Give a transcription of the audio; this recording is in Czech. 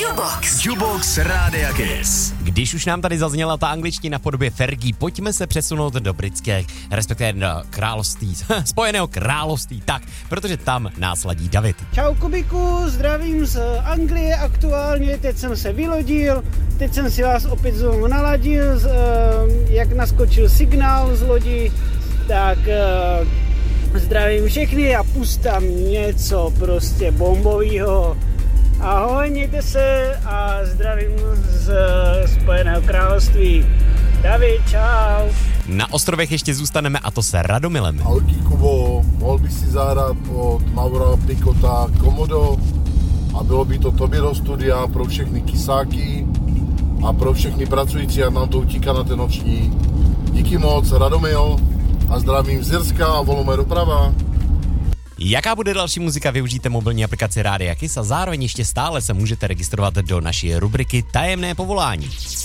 Jukebox Rádia Kiss. Když už nám tady zazněla ta angličtina v podobě Fergie, pojďme se přesunout do britské, respektive do království, Spojeného království, tak, protože tam nás ladí David. Čau Kubiku, zdravím z Anglie aktuálně, teď jsem se vylodil, teď jsem si vás opět znovu naladil, jak naskočil signál z lodi, tak zdravím všechny a pustám něco prostě bombovýho. Ahoj, mějte se a zdravím z Spojeného království. David, čau. Na ostrovech ještě zůstaneme a to se Radomilem. Ahojky Kubo, mohl bych si zahrát od Maura Pikota Komodo a bylo by to tobě do studia pro všechny kysáky a pro všechny pracující, jak nám to utíká na ten noční. Díky moc, Radomil a zdravím z Jirska a volome doprava. Jaká bude další muzika, využijte mobilní aplikaci Rádia Kiss a zároveň ještě stále se můžete registrovat do naší rubriky Tajemné povolání.